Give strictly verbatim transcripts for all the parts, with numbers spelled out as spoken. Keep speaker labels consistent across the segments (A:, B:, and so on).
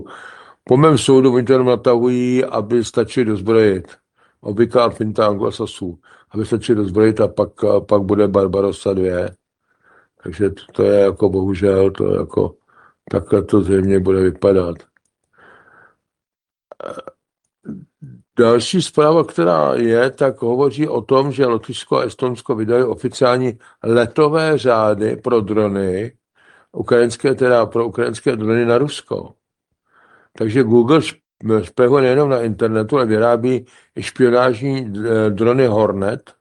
A: Po mém soudu oni to jenom natahují, aby stačili dozbrojit. Obvyklá finta anglosasů. Aby stačili dozbrojit a pak, pak bude Barbarossa dva. Takže to je jako bohužel, to jako takhle to zřejmě bude vypadat. Další zpráva, která je, tak hovoří o tom, že Lotyšsko a Estonsko vydali oficiální letové řády pro drony, ukrajinské, teda pro ukrajinské drony na Rusko. Takže Google špehuje nejenom na internetu, ale vyrábí i špionážní drony Hornet.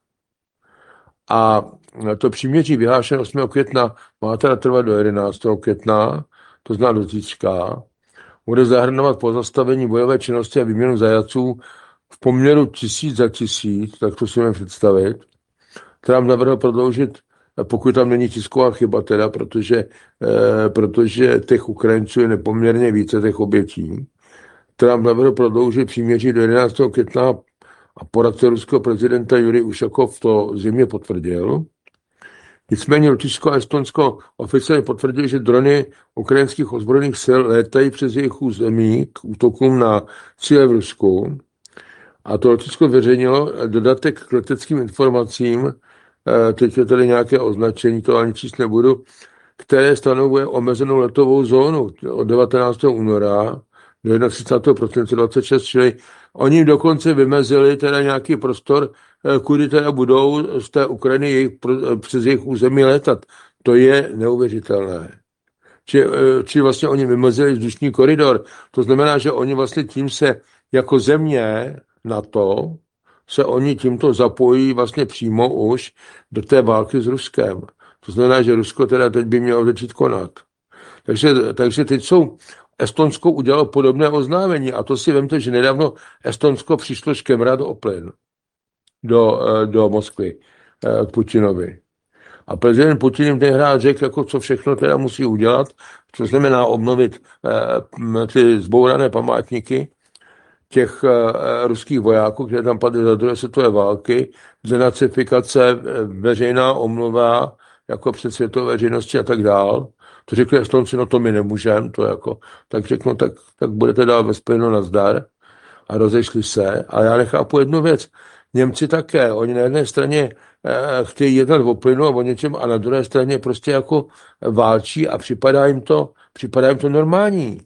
A: A to příměří vyhlášené osmého května má teda trvat do jedenáctého května, to znamená do zítřka. Bude zahrnovat pozastavení bojové činnosti a výměnu zajatců v poměru tisíc za tisíc, tak to si můžeme představit. Trump navrhl prodloužit, pokud tam není tisková chyba teda, protože, eh, protože těch Ukrajinců je nepoměrně více, těch obětí. Trump navrhl prodloužit příměří do jedenáctého května a poradce ruského prezidenta Jurij Ušakov to zřejmě potvrdil. Nicméně Lotyšsko a Estonsko oficiálně potvrdili, že drony ukrajinských ozbrojených sil létají přes jejich území k útokům na cíle v Rusku. A to Lotyšsko veřejnilo dodatek k leteckým informacím, teď je tady nějaké označení, to ani číst nebudu, které stanovuje omezenou letovou zónu od devatenáctého února do třicátého prvního prosince dvacet šest, čili oni dokonce vymezili teda nějaký prostor, kudy teda budou z té Ukrajiny jejich, přes jejich území létat. To je neuvěřitelné. Či, či vlastně oni vymezili vzdušný koridor. To znamená, že oni vlastně tím se jako země NATO se oni tímto zapojí vlastně přímo už do té války s Ruskem. To znamená, že Rusko teda teď by mělo začít konat. Takže, takže teď jsou Estonsko udělalo podobné oznámení a to si vemte, že nedávno Estonsko přišlo škemrat o plyn do, do Moskvy k Putinovi. A prezident Putin jim tehdy řekl, jako co všechno teda musí udělat, co znamená obnovit eh, ty zbourané památníky těch eh, ruských vojáků, které tam padly za druhé světové války, denacifikace, veřejná omluva jako před světovou veřejnosti a tak dál. To řekli Estonci, no to my nemůžeme, to jako, tak řeknu, tak, tak budete dál bez plynu nazdar a rozešli se. A já nechápu jednu věc. Němci také, oni na jedné straně eh, chtějí jednat o plynu a o něčem a na druhé straně prostě jako válčí a připadá jim to, připadá jim to normální.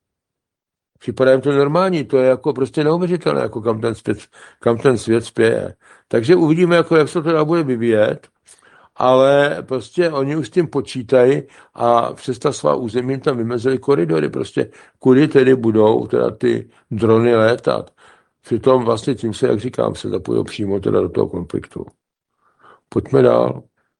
A: Připadá jim to normální, to je jako prostě neuvěřitelné, jako kam ten svět, kam ten svět spěje. Takže uvidíme, jako jak se to teda bude vyvíjet, ale prostě oni už s tím počítají a přes ta svá území tam vymezili koridory, prostě kudy tedy budou teda ty drony létat. Přitom vlastně tím se, jak říkám, se zapojí přímo teda do toho konfliktu. Pojďme dál.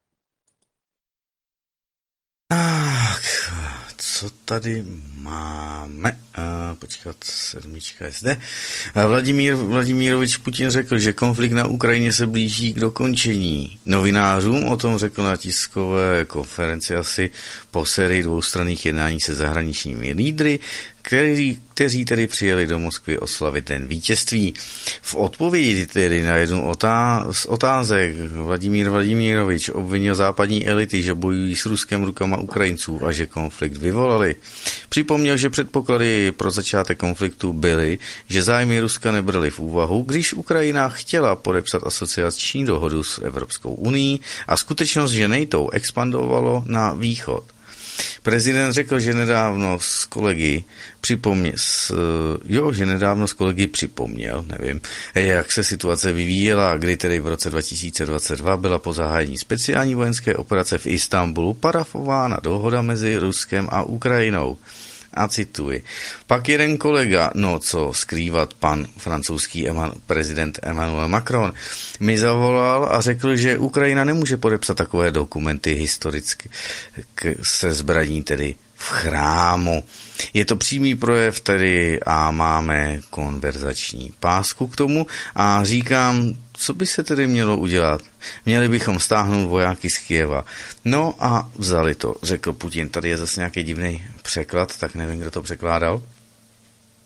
B: Tak, co tady máme? A, počkat, sedmička je zde. A Vladimír Vladimírovič Putin řekl, že konflikt na Ukrajině se blíží k dokončení. Novinářům o tom řekl na tiskové konferenci asi po sérii dvoustranných jednání se zahraničními lídry, kteří, kteří tedy přijeli do Moskvy oslavit ten vítězství. V odpovědi tedy na jednu z otázek Vladimír Vladimírovič obvinil západní elity, že bojují s Ruskem rukama Ukrajinců a že konflikt vyvolali. Připomněl, že předpoklady pro začátek konfliktu byly, že zájmy Ruska nebrali v úvahu, když Ukrajina chtěla podepsat asociační dohodu s Evropskou unií a skutečnost, že NATO expandovalo na východ. Prezident řekl, že nedávno s kolegy připomněl, jo, že nedávno s kolegy připomněl, nevím, jak se situace vyvíjela, kdy tedy v roce dva tisíce dvacet dva byla po zahájení speciální vojenské operace v Istanbulu parafována dohoda mezi Ruskem a Ukrajinou. A cituji. Pak jeden kolega, no co skrývat, pan francouzský eman, prezident Emmanuel Macron, mi zavolal a řekl, že Ukrajina nemůže podepsat takové dokumenty historicky se zbraní tedy v chrámu. Je to přímý projev tedy a máme konverzační pásku k tomu a říkám, co by se tedy mělo udělat? Měli bychom stáhnout vojáky z Kyjeva. No a vzali to, řekl Putin. Tady je zase nějaký divný překlad, tak nevím, kdo to překládal.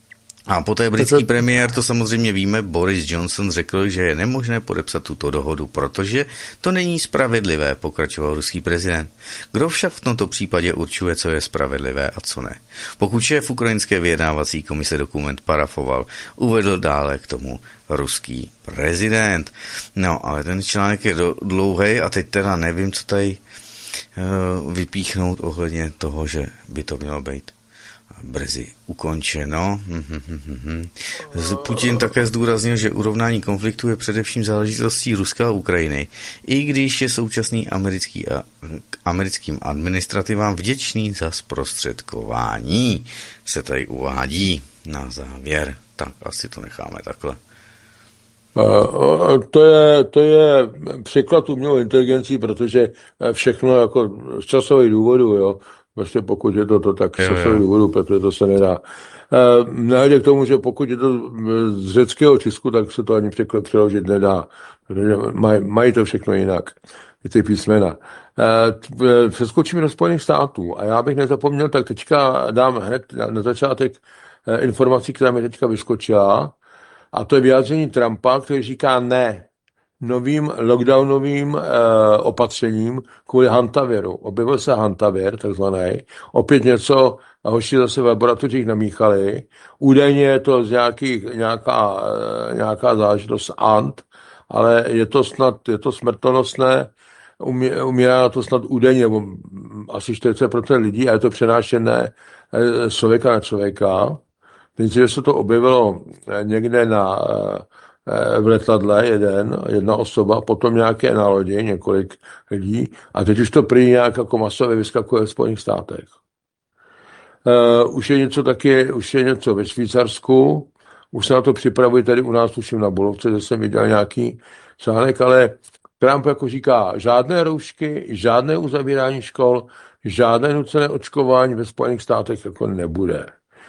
B: A poté britský premiér, to samozřejmě víme, Boris Johnson řekl, že je nemožné podepsat tuto dohodu, protože to není spravedlivé, pokračoval ruský prezident. Kdo však v tomto případě určuje, co je spravedlivé a co ne? Pokud šéf ukrajinské vyjednávací komise dokument parafoval, uvedl dále k tomu ruský prezident. No, ale ten článek je dlouhý a teď teda nevím, co tady uh, vypíchnout ohledně toho, že by to mělo být brzy ukončeno. Putin také zdůraznil, že urovnání konfliktu je především záležitostí Ruska a Ukrajiny, i když je současný americký a, americkým administrativám vděčný za zprostředkování, se tady uvádí na závěr. Tak asi to necháme takhle.
A: To je, to je příklad umělou inteligencí, protože všechno jako z časových důvodů, jo, vlastně pokud je to, to tak z časových důvodů, protože to se nedá. Nehledě k tomu, že pokud je to z řeckého tisku, tak se to ani přeložit nedá, protože maj, mají to všechno jinak, ty písmena. Přeskočíme do Spojených států a já bych nezapomněl, tak teďka dám hned na začátek informací, která mi teďka vyskočila, a to je vyjádření Trumpa, který říká ne novým lockdownovým e, opatřením kvůli hantaviru. Objevil se hantavir, takzvaný. Opět něco, hoši zase v laboratořích namíchali. Údajně je to z nějakých, nějaká, e, nějaká záležitost ant, ale je to snad, je to smrtonosné, umí, umírá na to snad údajně, nebo asi čtyřicet procent lidí a je to přenášené z člověka na člověka. Nejdříve se to objevilo někde na, v letadle jeden, jedna osoba, potom nějaké na lodi, několik lidí a teď už to prý nějak jako masově vyskakuje v Spojených státech. Uh, už je něco taky, už je něco ve Švýcarsku, už se na to připravují tady u nás, tuším na Bulovce, že jsem viděl nějaký článek, ale Trump jako říká, žádné roušky, žádné uzavírání škol, žádné nucené očkování ve Spojených státech jako nebude.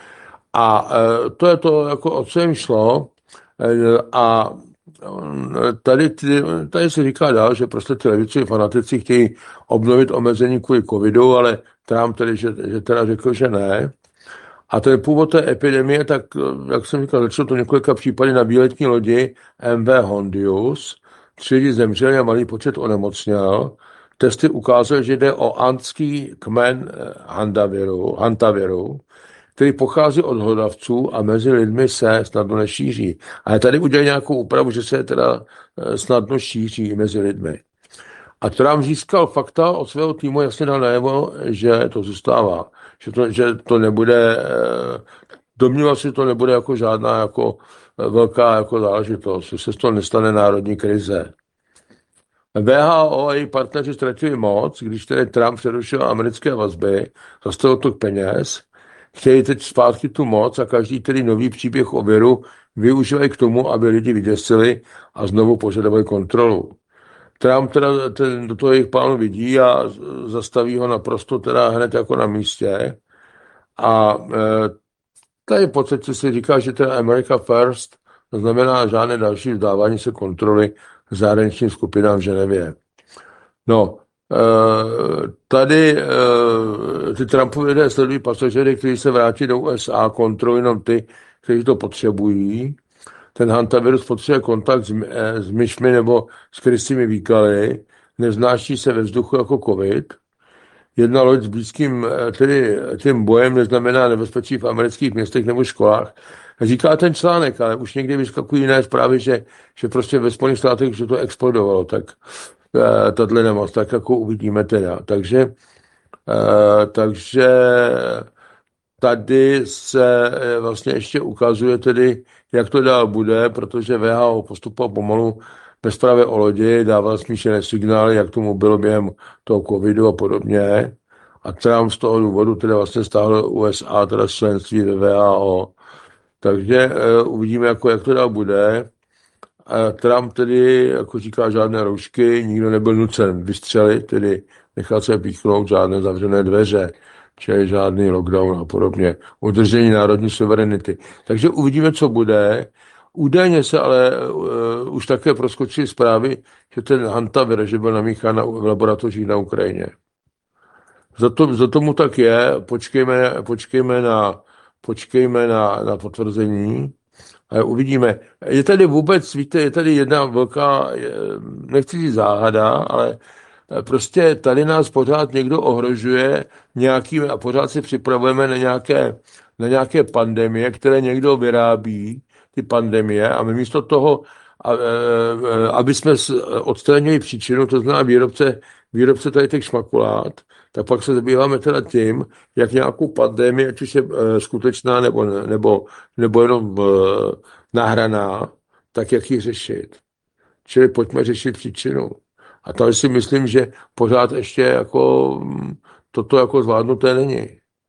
A: A e, to je to, jako o co jim šlo. E, a tady, tady se říká dál, že prostě ty levicoví fanatici chtějí obnovit omezení kvůli covidu, ale Trump tedy, že, že teda řekl, že ne. A ten původ té epidemie, tak jak jsem říkal, začalo to několika případy na výletní lodi M V Hondius. Tři lidi zemřeli a malý počet onemocněl. Testy ukázaly, že jde o antský kmen hantaviru, hantaviru, který pochází od hlodavců a mezi lidmi se snadno nešíří. Ale tady udělali nějakou úpravu, že se teda snadno šíří mezi lidmi. A Trump získal fakta od svého týmu, jasně dal najevo, že to zůstává. Že to, že to nebude, domníval si, že to nebude jako žádná jako velká jako záležitost, že se z toho nestane národní krize. W H O a její partneři ztratili moc, když tedy Trump přerušil americké vazby, zastavil tok peněz, chtějí teď zpátky tu moc a každý tedy nový příběh o viru využívají k tomu, aby lidi vyděsili a znovu požadovali kontrolu. Trump teda ten, do toho jejich plánu vidí a zastaví ho naprosto teda hned jako na místě. A e, tady v podstatě se říká, že teda America First, to znamená žádné další vzdávání se kontroly zahraničním skupinám v Ženevě. No, tady ty Trumpovi lidé sledují pasažéry, kteří se vrátí do U S A, kontrolují jenom ty, kteří to potřebují. Ten hantavirus potřebuje kontakt s, s myšmi nebo s krysími výkaly, neznáší se ve vzduchu jako covid. Jedna loď s blízkým tedy tím bojem neznamená nebezpečí v amerických městech nebo školách. Říká ten článek, ale už někdy vyskakují jiné zprávy, že, že prostě ve Spojených státech že to explodovalo, tak tato nemoc, tak jako uvidíme teda. Takže, takže tady se vlastně ještě ukazuje tedy, jak to dál bude, protože W H O postupoval pomalu ve zprávě o lodi, dával smíšené signály, jak tomu bylo během toho covidu a podobně. A Trump z toho důvodu teda vlastně stáhl U S A, teda členství ve W H O. Takže uh, uvidíme, jako, jak to dál bude. A Trump tedy, jako říká, žádné roušky, nikdo nebyl nucen vystřelit, tedy nechat se píchnout žádné zavřené dveře, čili žádný lockdown a podobně. Udržení národní suverenity. Takže uvidíme, co bude. Údajně se ale uh, už také proskočily zprávy, že ten hantavir, že byl namíchán na, v laboratořích na Ukrajině. Za, to, za tomu tak je, počkejme, počkejme na počkejme na, na potvrzení. Ale uvidíme. Je tady vůbec, víte, je tady jedna velká, nechci říct záhada, ale prostě tady nás pořád někdo ohrožuje nějakými a pořád si připravujeme na nějaké, na nějaké pandemie, které někdo vyrábí, ty pandemie, a my místo toho, aby jsme odstranili příčinu, to znamená výrobce, výrobce tady těch šmakulát, tak pak se zabýváme teda tím, jak nějakou pandemii, ať už je skutečná nebo, nebo, nebo jenom nahraná, tak jak ji řešit. Čili pojďme řešit příčinu. A tady si myslím, že pořád ještě jako toto jako zvládnuté není.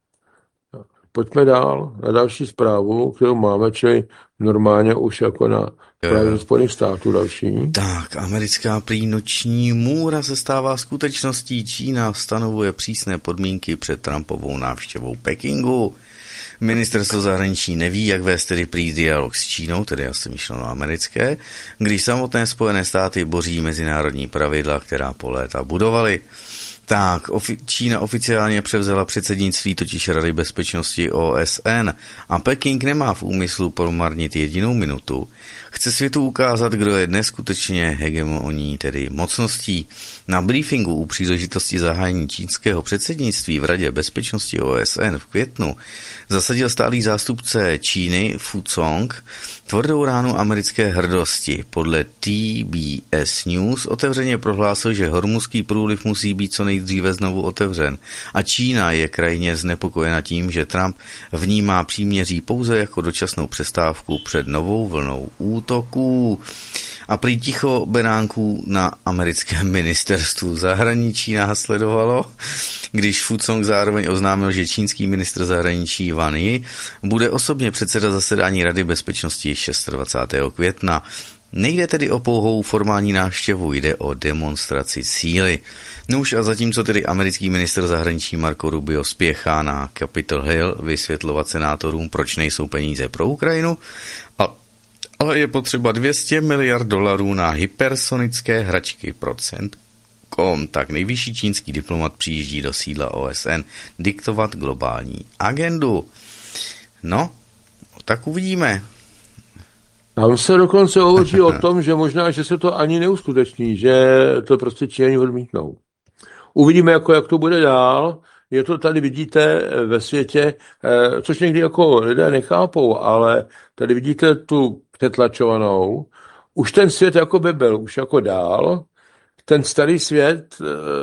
A: Pojďme dál na další zprávu, kterou máme, čili normálně už jako na právě Spojených států další.
B: Tak, americká prý noční můra se stává skutečností. Čína stanovuje přísné podmínky před Trumpovou návštěvou Pekingu. Ministerstvo zahraničí neví, jak vést tedy prý dialog s Čínou, tedy asi myšleno americké, když samotné Spojené státy boří mezinárodní pravidla, která po léta budovaly. Tak, ofi- Čína oficiálně převzala předsednictví totiž Rady bezpečnosti O S N a Peking nemá v úmyslu promarnit jedinou minutu. Chce světu ukázat, kdo je dnes skutečně hegemonní, tedy mocností. Na briefingu u příležitosti zahájení čínského předsednictví v Radě bezpečnosti O S N v květnu zasadil stálý zástupce Číny Fu Song tvrdou ránu americké hrdosti. Podle T B S News otevřeně prohlásil, že Hormuzský průliv musí být co nejdříve znovu otevřen a Čína je krajně znepokojena tím, že Trump vnímá příměří pouze jako dočasnou přestávku před novou vlnou útoků. A prý ticho beránků na americkém ministerstvu zahraničí následovalo, když Fu Song zároveň oznámil, že čínský ministr zahraničí Wang Yi bude osobně předsedat zasedání Rady bezpečnosti dvacátého šestého května. Nejde tedy o pouhou formální návštěvu, jde o demonstraci síly. Nuž a zatímco tedy americký ministr zahraničí Marco Rubio spěchá na Capitol Hill vysvětlovat senátorům, proč nejsou peníze pro Ukrajinu, a ale je potřeba dvě stě miliard dolarů na hypersonické hračky pro CENTCOM, tak nejvyšší čínský diplomat přijíždí do sídla O S N diktovat globální agendu. No, tak uvidíme.
A: Tam se dokonce hovoří o tom, že možná, že se to ani neuskuteční, že to prostě Číňani odmítnou. Uvidíme, jako, jak to bude dál. Je to tady, vidíte, ve světě, což někdy jako lidé nechápou, ale tady vidíte tu přetlačovanou. Už ten svět jako by byl, už jako dál. Ten starý svět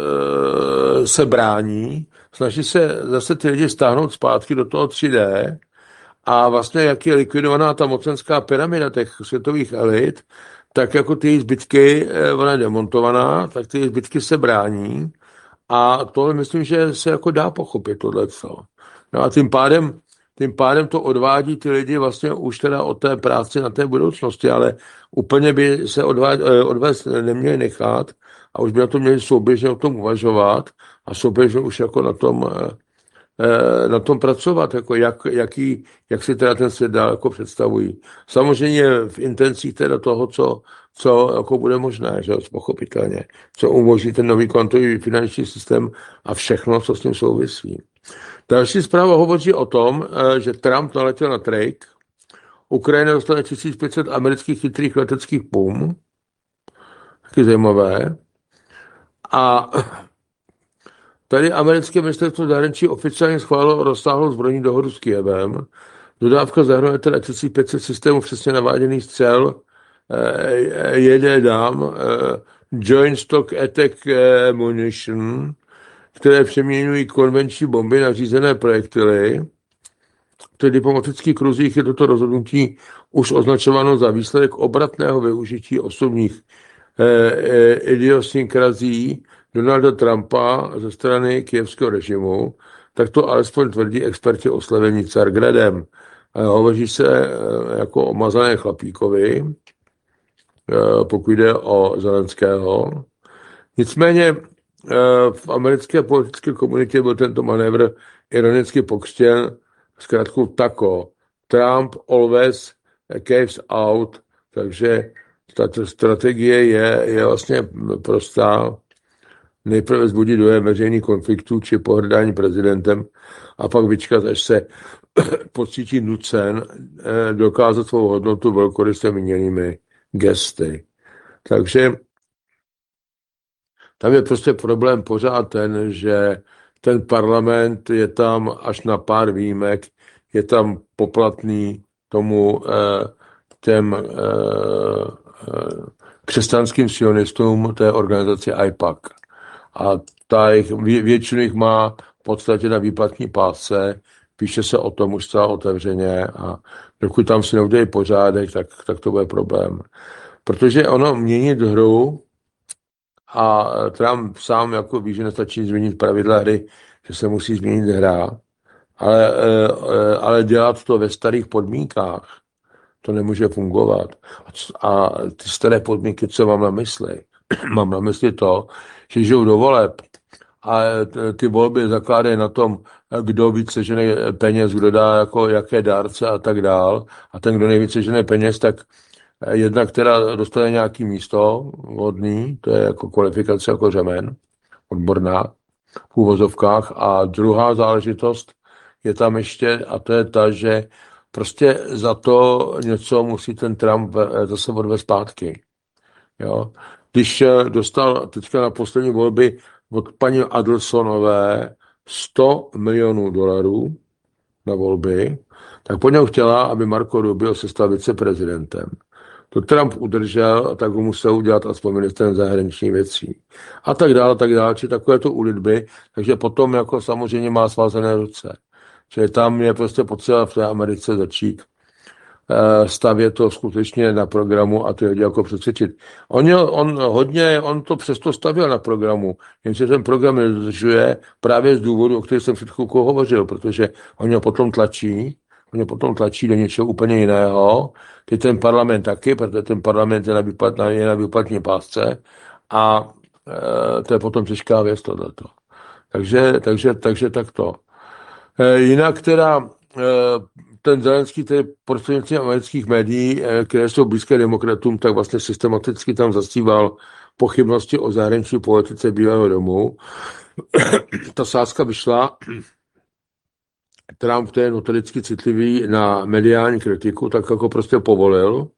A: e, se brání, snaží se zase ty lidi stáhnout zpátky do toho tři dé a vlastně jak je likvidovaná ta mocenská pyramida těch světových elit, tak jako ty zbytky, ona je demontovaná, tak ty zbytky se brání. A tohle myslím, že se jako dá pochopit tohleto. No a tím pádem, tím pádem to odvádí ty lidi vlastně už teda od té práce na té budoucnosti, ale úplně by se odvád, odvést neměli nechat a už by na to měli souběžně o tom uvažovat a souběžně už jako na tom, na tom pracovat, jako jak, jaký, jak si teda ten svět dál jako představují. Samozřejmě v intencích teda toho, co co jako bude možné, že pochopitelně, co umožní ten nový kvantový finanční systém a všechno, co s tím souvisí. Další zpráva hovoří o tom, že Trump naletěl na trade, Ukrajina dostane tisíc pět set amerických chytrých leteckých pum, taky zajímavé, a tady americké ministerstvo zahraničí oficiálně schválilo rozsáhlou zbrojní dohodu s Kyjevem. Dodávka zahrnuje teda tisíc pět set systémů přesně naváděných střel, jede dám Joint Stock Attack Munition, které přeměňují konvenční bomby na řízené projektily. V diplomatických kruzích je toto rozhodnutí už označováno za výsledek obratného využití osobních idiosynkrasí Donalda Trumpa ze strany kyjevského režimu, tak to alespoň tvrdí experti oslavení Cargradem. Hovoří se jako o mazané chlapíkovi, pokud jde o Zelenského. Nicméně v americké politické komunitě byl tento manévr ironicky pokřtěn zkrátkou tako. Trump always caves out, takže ta strategie je, je vlastně prostá. nejprve vzbudit dojem veřejných konfliktů či pohrdání prezidentem a pak vyčkat, až se pocítí nucen dokázat svou hodnotu velkorysě míněnými gesty. Takže tam je prostě problém pořád ten, že ten parlament je tam až na pár výjimek, je tam poplatný tomu těm křesťanským sionistům té organizace I P A C. A ta jich, většinu jich má v podstatě na výplatní pásce, píše se o tom už zcela otevřeně a dokud tam si neudějí pořádek, tak, tak to bude problém. Protože ono měnit hru a Trump sám jako ví, že nestačí změnit pravidla hry, že se musí změnit hra, ale, ale dělat to ve starých podmínkách, to nemůže fungovat. A ty staré podmínky, co mám na mysli? Mám na mysli to, že žijou do voleb a ty volby zakládají na tom, kdo víc sežene peněz, kdo dá jako jaké dárce a tak dál. A ten, kdo nejvíc sežene peněz, tak jedna, která dostane nějaký místo hodný, to je jako kvalifikace jako řemen, odborná v úvozovkách. A druhá záležitost je tam ještě, a to je ta, že prostě za to něco musí ten Trump zase odvést zpátky. Jo? Když dostal teďka na poslední volby od paní Adelsonové sto milionů dolarů na volby, tak po něm chtěla, aby Marco Rubio se stal viceprezidentem. To Trump udržel a tak ho musel udělat aspoň ministrem zahraničních věcí. A tak dále, tak dále, či takovéto úlitby, takže potom jako samozřejmě má svázané ruce. Čili tam je prostě potřeba v té Americe začít stavět to skutečně na programu a ty lidi jako přesvědčit. On, on hodně, on to přesto stavěl na programu, jenže ten program nedodržuje právě z důvodu, o kterém jsem před chvilkou hovořil, protože on ho potom tlačí, on ho potom tlačí do něčeho úplně jiného, teď ten parlament taky, protože ten parlament je na, výplat, je na výplatní pásce a e, to je potom těžká věc tohleto. Takže, takže, takže takto. E, jinak teda e, ten Zelenský, tedy prostřednictvím amerických médií, které jsou blízké demokratům, tak vlastně systematicky tam zastíval pochybnosti o zahraniční politice Bílého domu. Ta sázka vyšla, Trump, který je notoricky citlivý na mediální kritiku, tak jako prostě povolil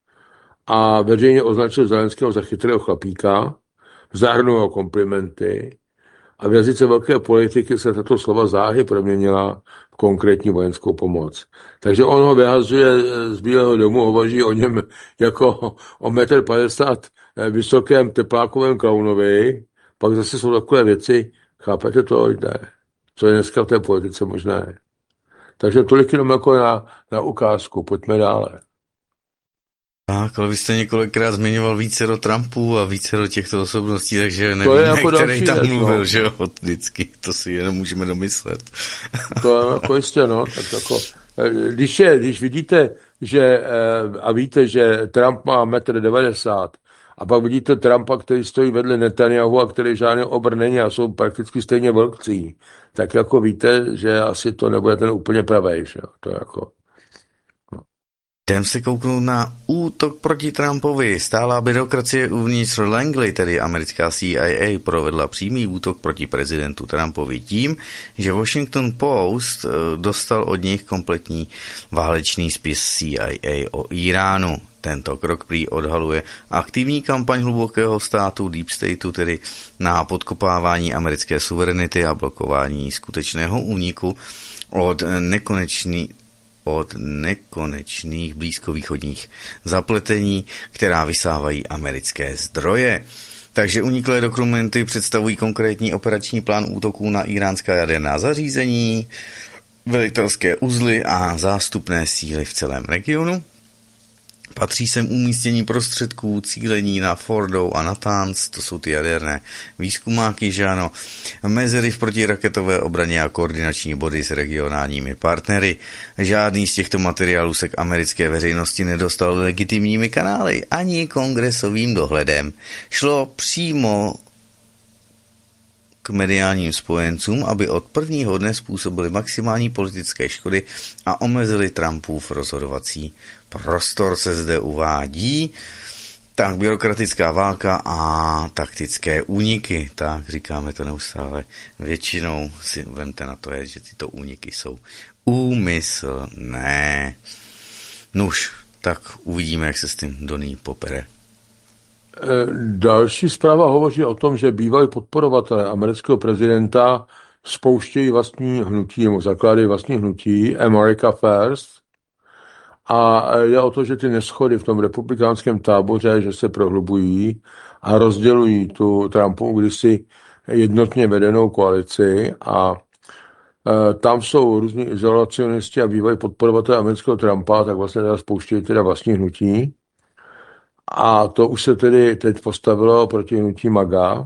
A: a veřejně označil Zelenského za chytrého chlapíka, zahrnul ho komplimenty a v jazyce velké politiky se tato slova záhy proměnila v konkrétní vojenskou pomoc. Takže on ho vyhazuje z Bílého domu, hovoří o něm jako o metr padesát vysokém teplákovém klaunovi, pak zase jsou takové věci, chápete to, lidé, co je dneska v té politice možné. Takže tolik jenom jako na, na ukázku, pojďme dále.
B: Tak, ale vy jste několikrát zmiňoval více do Trumpů a více do těchto osobností, takže
A: nevím,
B: jako který tam
A: věc,
B: mluvil,
A: no.
B: že jo, vždycky, to si jenom můžeme domyslet.
A: To je jako jistě, no, tak jako, když, je, když vidíte, že, a víte, že Trump má metr devadesát a pak vidíte Trumpa, který stojí vedle Netanyahu a který žádný obr není a jsou prakticky stejně velcí, tak jako víte, že asi to nebude ten úplně pravej, že jo, to je jako...
B: Jdem se kouknout na útok proti Trumpovi. Stálá byrokracie uvnitř Langley, tedy americká C I A, provedla přímý útok proti prezidentu Trumpovi tím, že Washington Post dostal od nich kompletní válečný spis C I A o Iránu. Tento krok prý odhaluje aktivní kampaň hlubokého státu Deep Stateu, tedy na podkopávání americké suverenity a blokování skutečného úniku od nekonečný od nekonečných blízkovýchodních zapletení, která vysávají americké zdroje. Takže uniklé dokumenty představují konkrétní operační plán útoků na iránská jaderná zařízení, velitelské uzly a zástupné síly v celém regionu. Patří sem umístění prostředků, cílení na Fordo a Natanz, to jsou ty jaderné výzkumáky, že ano, mezery v protiraketové obraně a koordinační body s regionálními partnery. Žádný z těchto materiálů se k americké veřejnosti nedostal legitimními kanály ani kongresovým dohledem. Šlo přímo k mediálním spojencům, aby od prvního dne způsobili maximální politické škody a omezili Trumpův rozhodovací prostor, se zde uvádí. Tak, byrokratická válka a taktické úniky, tak říkáme to neustále. Většinou si vemte na to, je, že tyto úniky jsou úmyslné. Nuž, tak uvidíme, jak se s tím Donny popere.
A: Další zpráva hovoří o tom, že bývalí podporovatelé amerického prezidenta spouštějí vlastní hnutí, nebo zakládají vlastní hnutí America First. A jde o to, že ty neschody v tom republikánském táboře, že se prohlubují a rozdělují tu Trumpovu kdysi jednotně vedenou koalici a e, tam jsou různí izolacionisti a bývají podporovatelé amerického Trumpa, tak vlastně teda spouštějí teda vlastní hnutí. A to už se tedy teď postavilo proti hnutí MAGA.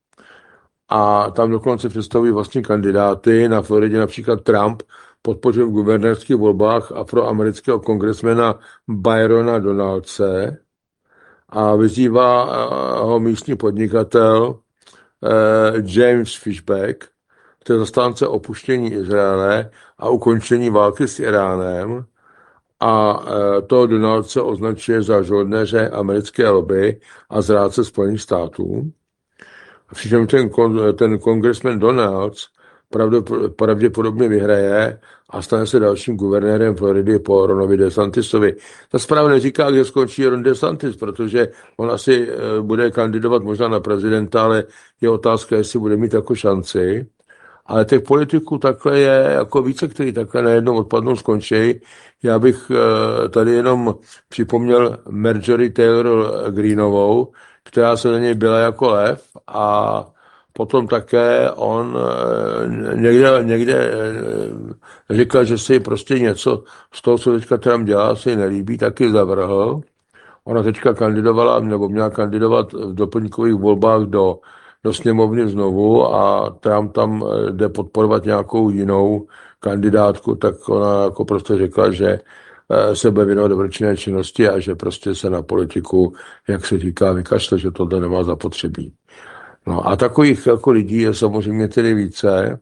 A: A tam dokonce představují vlastní kandidáty. Na Floridě například Trump podpořil v guvernérských volbách afroamerického kongresmena Byrona Donaldse a vyzývá ho místní podnikatel eh, James Fishback, který je zastánce opuštění Izraele a ukončení války s Iránem. A eh, toho Donaldse označuje za žoldnéře americké lobby a zrádce Spojených států. Přičemž ten, ten kongresmen Donalds pravděpodobně vyhraje a stane se dalším guvernérem Floridy po Ronovi DeSantisovi. Ta zpráva neříká, kde skončí Ron DeSantis, protože on asi bude kandidovat možná na prezidenta, ale je otázka, jestli bude mít jako šanci. Ale těch politiků takhle je jako více, kteří takhle najednou odpadnou, skončí. Já bych tady jenom připomněl Marjorie Taylor Greeneovou, která se na něj byla jako lev a potom také on někde, někde říkal, že si prostě něco z toho, co teďka Trump dělá, se jí nelíbí, taky zavrhl. Ona teďka kandidovala, nebo měla kandidovat v doplňkových volbách do, do sněmovny znovu a Trump tam jde podporovat nějakou jinou kandidátku, tak ona jako prostě řekla, že se bude věnovat dobročinné činnosti a že prostě se na politiku, jak se říká, vykašle, že tohle nemá zapotřebí. No a takových jako lidí je samozřejmě tedy více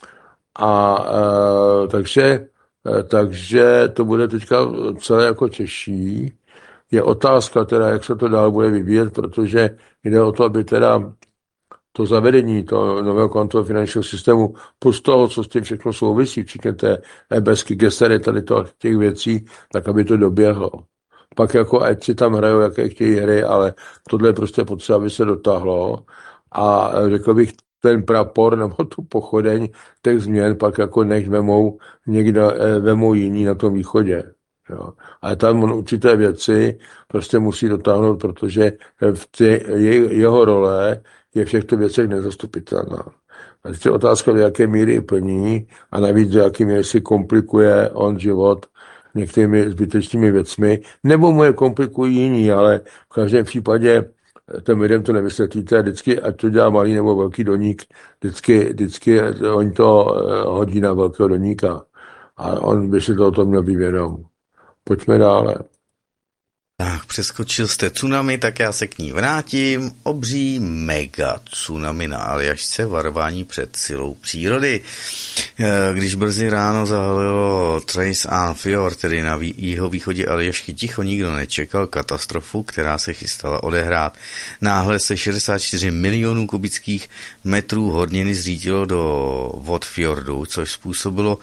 A: a e, takže, e, takže to bude teďka celé jako těžší. Je otázka teda, jak se to dál bude vyvíjet, protože jde o to, aby teda to zavedení toho nového kvantového finančního systému plus toho, co s tím všechno souvisí, včetně té ebesky, gesery, tady to, těch věcí, tak aby to doběhlo. Pak jako ať si tam hrajou, jaké chtějí hry, ale tohle je prostě potřeba, aby se dotáhlo. A řekl bych, ten prapor nebo tu pochodeň těch změn pak jako nech vemou někde, vemou jiní na tom východě. Jo. Ale tam on určité věci prostě musí dotáhnout, protože v tě, je, jeho role je v těchto věcech nezastupitelná. A teď je otázka, do jaké míry plní a navíc do jaké míry si komplikuje on život některými zbytečnými věcmi, nebo mu je komplikují jiní, ale v každém případě těm lidem to nevysvětlíte, vždycky, ať to dělá malý nebo velký doník, vždycky, vždycky oni to hodí na velkého doníka. A on by si to o tom měl být vědom. Pojďme dále.
B: Tak, přeskočil jste tsunami, tak já se k ní vrátím. Obří mega tsunami na Aljašce, varování před silou přírody. Když brzy ráno zahalilo Trace and Fjord, tedy na jihovýchodě Aljašky, ticho, nikdo nečekal katastrofu, která se chystala odehrát. Náhle se šedesát čtyři milionů kubických metrů horniny zřítilo do vod fjordu, což způsobilo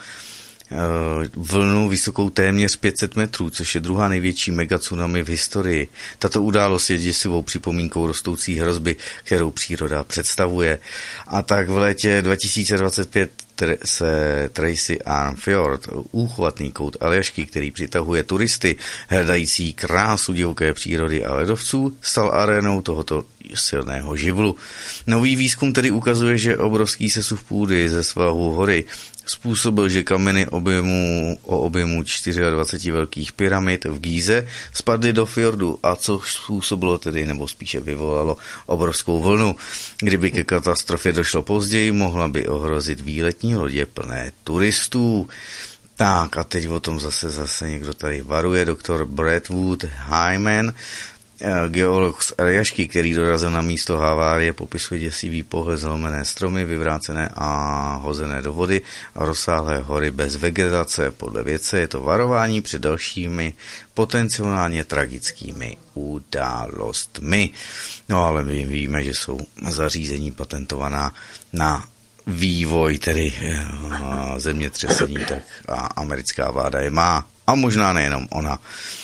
B: vlnu vysokou téměř pět set metrů, což je druhá největší megatsunami v historii. Tato událost je děsivou připomínkou rostoucí hrozby, kterou příroda představuje. A tak v létě dva tisíce dvacet pět se Tracy and Fjord, úchvatný kout Aljašky, který přitahuje turisty hledající krásu divoké přírody a ledovců, stal arénou tohoto silného živlu. Nový výzkum tedy ukazuje, že obrovský sesuv půdy ze svahu hory způsobil, že kameny objemu, o objemu dvacet čtyři velkých pyramid v Gíze spadly do fjordu, a co způsobilo tedy, nebo spíše vyvolalo obrovskou vlnu. Kdyby ke katastrofě došlo později, mohla by ohrozit výletní lodě plné turistů. Tak a teď o tom zase zase někdo tady varuje, doktor Bradwood Hyman. Geolog z Aljašky, který dorazil na místo havárie, popisuje děsivý pohled, zlomené stromy, vyvrácené a hozené do vody a rozsáhlé hory bez vegetace. Podle vědce je to varování před dalšími potenciálně tragickými událostmi. No ale my víme, že jsou zařízení patentovaná na vývoj, tedy zemětřesení, tak a americká vláda je má. A možná nejenom ona.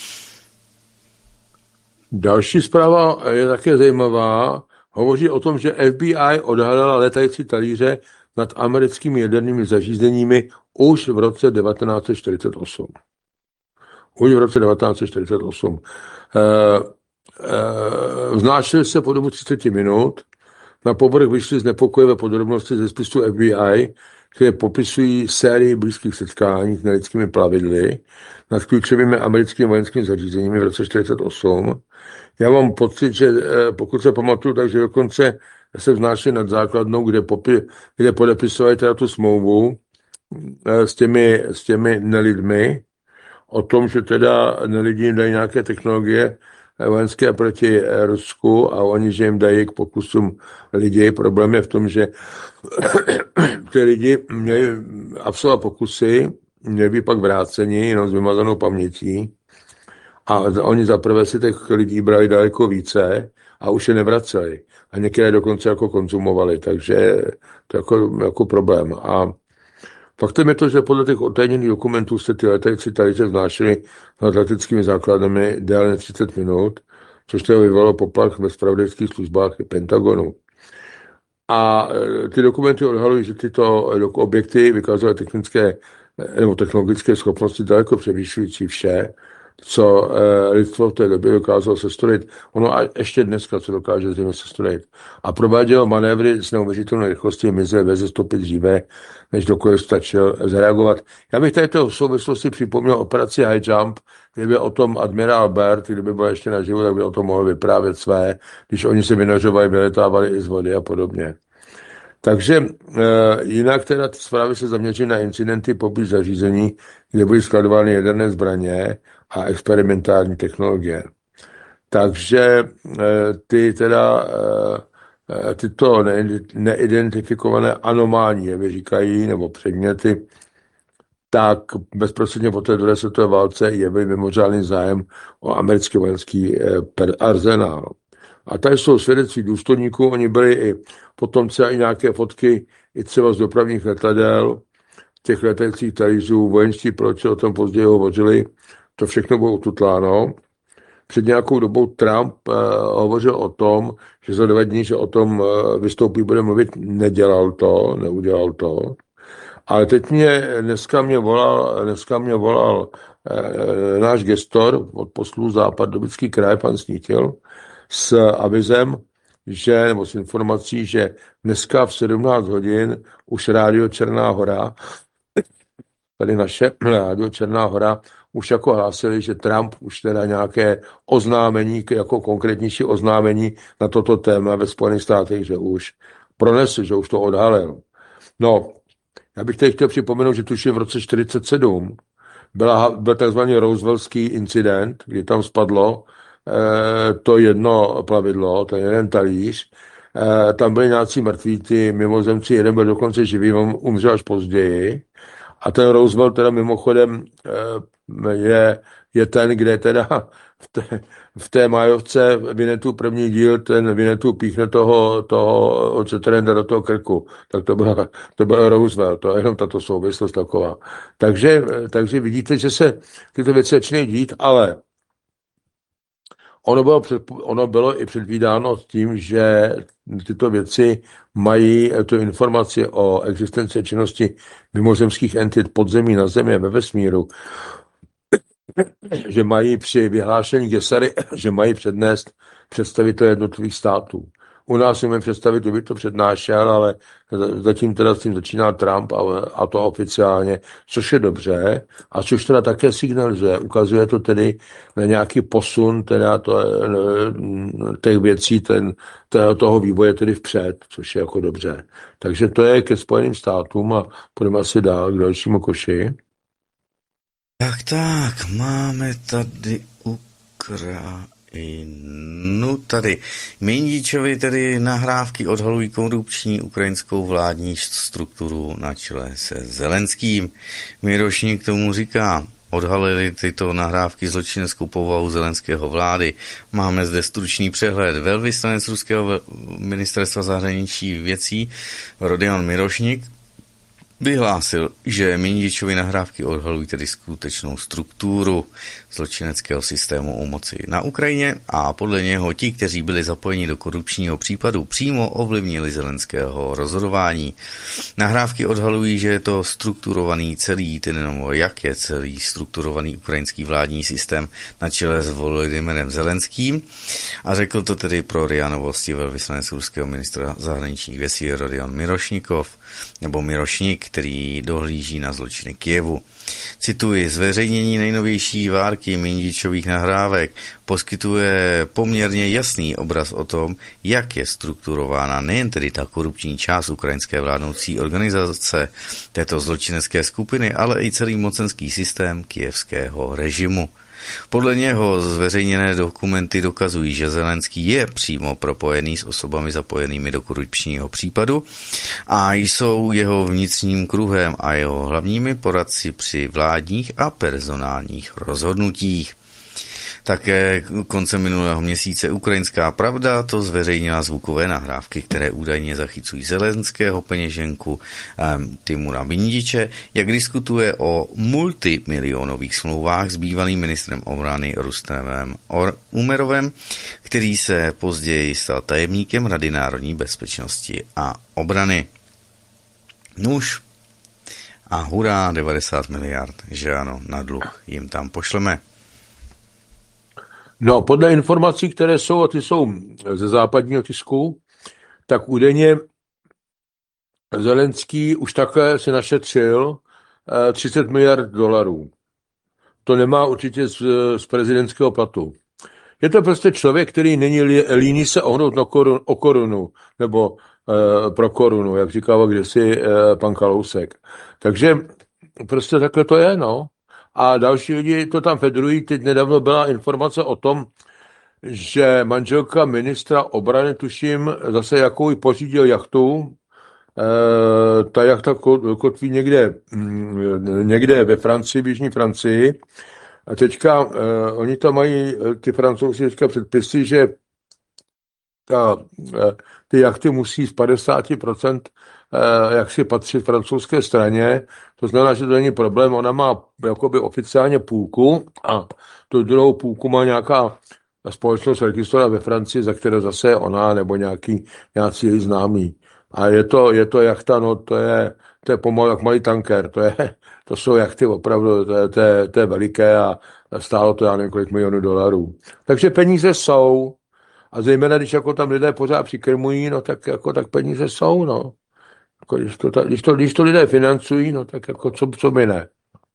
A: Další zpráva je také zajímavá. Hovoří o tom, že F B I odhalila letající talíře nad americkými jadernými zařízeními už v roce devatenáct set čtyřicet osm. Už v roce devatenáct set čtyřicet osm. E, e, vznášeli se po dobu třicet minut. Na povrch vyšly znepokojivé podrobnosti ze spisu F B I, které popisují sérii blízkých setkání s nelidskými plavidly nad klíčovými americkými vojenskými zařízeními v roce čtyřicet osm. Já mám pocit, že pokud se pamatuju, takže dokonce se vznášeli nad základnou, kde, popi, kde podepisovali teda tu smlouvu s těmi, s těmi nelidmi o tom, že teda nelidi jim dají nějaké technologie vojenské proti Rusku a oni, že jim dají k pokusům lidi. Problém je v tom, že ty lidi měli absolvovat pokusy, měli by pak vráceni jenom s vymazanou pamětí a oni zaprvé si těch lidí brali daleko více a už je nevraceli. A některé dokonce jako konzumovali, takže to je jako, jako problém. A faktem je to, že podle těch otajněných dokumentů se ty letající talíře vznášely nad leteckými základnami déle třicet minut, což to vyvolalo poplach ve zpravodajských službách i Pentagonu. A ty dokumenty odhalují, že tyto objekty vykazovaly technické nebo technologické schopnosti daleko převyšující vše, co lidstvo v té době dokázalo sestrojit. Ono a ještě dneska se dokáže zřejmě sestrojit. A provádělo manévry s neuvěřitelnou rychlostí mizely ve zestopit dříve, než dokoliv stačil zareagovat. Já bych tady to v souvislosti připomněl operaci High Jump, kdyby o tom admirál Byrd, kdyby byl ještě naživu, tak by o tom mohl vyprávět své, když oni se vynořovali, vyletávali i z vody a podobně. Takže e, jinak teda ty zprávy se zaměří na incidenty poblíž zařízení, kde byly skladovány jaderné zbraně a experimentální technologie. Takže e, ty teda e, tyto ne, neidentifikované anomální jevy říkají, nebo předměty, tak bezprostředně po té druhé světové válce jevil mimořádný zájem o americký vojenský e, arzenál. A tady jsou svědectví důstojníků, oni byli i potom třeba i nějaké fotky i třeba z dopravních letadel, těch letajících talířů, vojenští proč o tom později hovořili, to všechno bylo ututláno. Před nějakou dobou Trump uh, hovořil o tom, že za dva dní, že o tom uh, vystoupí, bude mluvit, nedělal to, neudělal to. Ale teď mě, dneska mě volal, dneska mě volal uh, náš gestor od poslů Západobický kraj, pan Snítil, s avizem, že, nebo s informací, že dneska v sedmnáct hodin už rádio Černá Hora, tady naše rádio Černá Hora, už jako hlásili, že Trump už teda nějaké oznámení, jako konkrétnější oznámení na toto téma ve Spojených státech, že už pronesl, že už to odhalil. No, já bych teď chtěl připomenout, že tuším v roce čtyřicet sedm byla, byl takzvaný Rooseveltský incident, kdy tam spadlo to jedno plavidlo, ten jeden talíř, tam byli nějací mrtví, ty mimozemci, jeden byl dokonce živý, on umřel až později. A ten Roosevelt teda mimochodem je, je ten, kde teda v té, v té májovce Vinetu první díl, ten Vinetu píchne toho, toho Ceterenda do toho krku. Tak to byl, to byl Roosevelt, to je jenom tato souvislost taková. Takže, takže vidíte, že se tyto věci začínají dít, ale Ono bylo, před, ono bylo i předvídáno tím, že tyto věci mají tu informaci o existenci činnosti mimozemských entit podzemí na zemi a ve vesmíru, že mají při vyhlášení Gesery, že mají přednést představitelé jednotlivých států. U nás umím představit, kdo by to přednášel, ale zatím teda s tím začíná Trump a, a to oficiálně, což je dobře a což teda také signalizuje. Ukazuje to tedy na nějaký posun teda to, těch věcí, ten, toho vývoje tedy vpřed, což je jako dobře. Takže to je ke Spojeným státům a půjdeme asi dál k dalšímu koši.
B: Tak, tak, máme tady Ukrajinu. No tady. Mindičovi tedy nahrávky odhalují korupční ukrajinskou vládní strukturu na čele se Zelenským. Mirošník tomu říká, odhalili tyto nahrávky zločineckou povahu zelenského vlády. Máme zde stručný přehled. Velvyslanec ruského ministerstva zahraničí věcí Rodion Mirošník vyhlásil, že Mindičovi nahrávky odhalují tedy skutečnou strukturu zločineckého systému u moci na Ukrajině a podle něho ti, kteří byli zapojeni do korupčního případu, přímo ovlivnili Zelenského rozhodování. Nahrávky odhalují, že je to strukturovaný celý, tedy nebo jak je celý strukturovaný ukrajinský vládní systém na čele s Volodymyrem Zelenským a řekl to tedy pro R I A Novosti velvyslanec ruského ministra zahraničních věcí Rodion Mirošnikov, nebo Mirošník, který dohlíží na zločiny Kyjevu. Cituji, zveřejnění nejnovější várky Mindičových nahrávek poskytuje poměrně jasný obraz o tom, jak je strukturována nejen tedy ta korupční část ukrajinské vládnoucí organizace této zločinecké skupiny, ale i celý mocenský systém kyjevského režimu. Podle něho zveřejněné dokumenty dokazují, že Zelenský je přímo propojený s osobami zapojenými do korupčního případu a jsou jeho vnitřním kruhem a jeho hlavními poradci při vládních a personálních rozhodnutích. Také koncem minulého měsíce Ukrajinská pravda to zveřejnila zvukové nahrávky, které údajně zachycují Zelenského peněženku um, Timura Mindiče, jak diskutuje o multimilionových smlouvách s bývalým ministrem obrany Rustemem Umerovem, který se později stal tajemníkem Rady národní bezpečnosti a obrany. Nuž a hurá, devadesát miliard, že ano, na dluh jim tam pošleme.
A: No, podle informací, které jsou, a ty jsou ze západního tisku, tak údajně Zelenský už takhle si našetřil třicet miliard dolarů. To nemá určitě z, z prezidentského platu. Je to prostě člověk, který není líný se ohnout na korun, o korunu, nebo e, pro korunu, jak říkával kdysi e, pan Kalousek. Takže prostě takhle to je, no. A další lidi to tam federují. Teď nedávno byla informace o tom, že manželka ministra obrany, tuším, zase jakou pořídil jachtu. E, ta jachta kotví někde, někde ve Francii, v jižní Francii. A teďka e, oni tam mají, ty Francouzi teďka předpisy, že ta, e, ty jachty musí z padesát procent e, jak si patřit francouzské straně. To znamená, že to není problém. Ona má jakoby oficiálně půlku a tu druhou půlku má nějaká společnost registrovaná ve Francii, za které zase ona nebo nějaký, nějací její známí. A je to, je to jachta, no to je, to je pomalu jak malý tanker, to, je, to jsou jachty opravdu, to je, to je, to je veliké a stálo to já nevím kolik milionů dolarů. Takže peníze jsou a zejména, když jako tam lidé pořád přikrmují, no tak jako tak peníze jsou, no. Jako, když, to, když, to, když to lidé financují, no tak jako co, co by ne.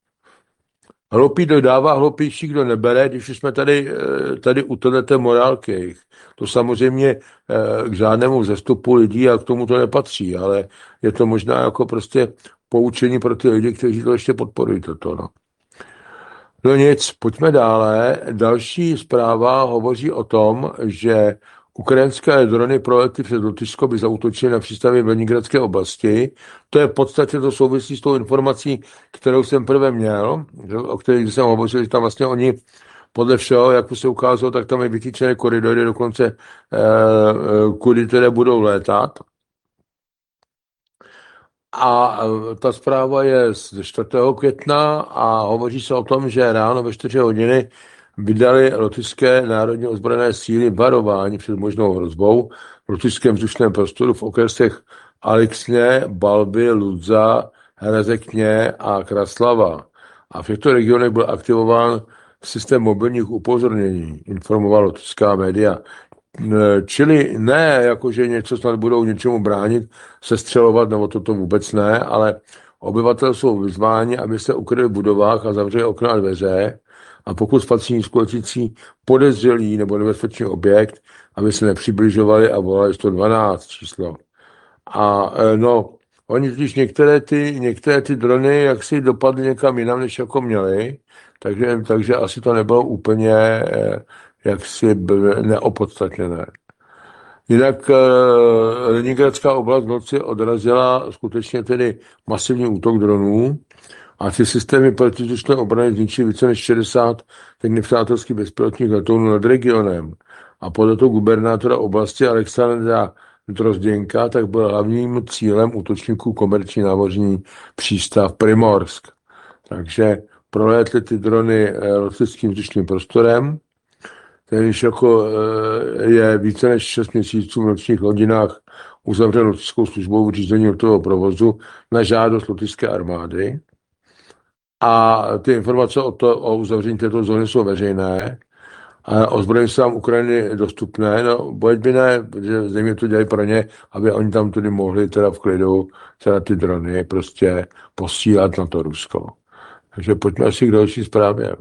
A: Hloupý dodává, hloupější kdo nebere, když jsme tady, tady u této morálky jejich. To samozřejmě k žádnému vzestupu lidí a k tomu to nepatří, ale je to možná jako prostě poučení pro ty lidi, kteří to ještě podporují toto. No. No nic, pojďme dále. Další zpráva hovoří o tom, že ukrajinské drony proletly přes Lotyšsko, by zaútočily na přístavy v Leningradské oblasti. To je v podstatě to souvisí s tou informací, kterou jsem prvé měl, o které jsem hovořil, že tam vlastně oni podle všeho, jak se ukázalo, tak tam je vytýčené koridory, dokonce eh, kudy které budou létat. A ta zpráva je z čtvrtého května a hovoří se o tom, že ráno ve čtyři hodiny vydali lotyšské národní ozbrojené síly varování před možnou hrozbou v lotyšském vzdušném prostoru v okresech Alexně, Balby, Ludza, Hrezekně a Kraslava. A v těchto regionech byl aktivován systém mobilních upozornění, informoval lotyšská média. Čili ne, jakože něco snad budou něčemu bránit, sestřelovat, nebo toto vůbec ne, ale obyvatel jsou vyzváni, aby se ukryli v budovách a zavřeli okna a dveře, a pokud spatří skutečnící podezřelý nebo nebezpečný objekt, aby se nepřibližovali a volali sto dvanáct číslo. A no, oni totiž některé ty, některé ty drony jaksi dopadly někam jinam, než jako měli, takže, takže asi to nebylo úplně jaksi neopodstatněné. Jinak Leningradská oblast v noci odrazila skutečně tedy masivní útok dronů a ty systémy protizdušné obrany zničily více než šedesát nepřátelských bezpilotních letounů nad regionem. A podle toho gubernátora oblasti Alexandra Drozděnka tak byl hlavním cílem útočníků komerční námořní přístav Primorsk. Takže prolétly ty drony leteckým vzdušným prostorem, ten jako je více než šest měsíců v nočních hodinách uzavřen leteckou službou v řízení letového provozu na žádost lotyšské armády. A ty informace o, to, o uzavření této zóny jsou veřejné. A ozbrojení jsou tam Ukrajiny dostupné. No, bojeď by ne, že země to dělají pro ně, aby oni tam tedy mohli teda v klidu teda ty drony prostě posílat na to Rusko. Takže pojďme asi k další zprávě.